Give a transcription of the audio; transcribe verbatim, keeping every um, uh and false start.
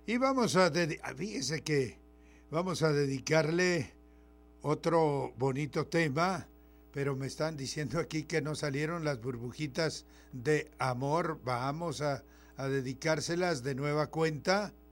Y vamos a dedicar, fíjese que vamos a dedicarle otro bonito tema, pero me están diciendo aquí que no salieron las burbujitas de amor. Vamos a, a dedicárselas de nueva cuenta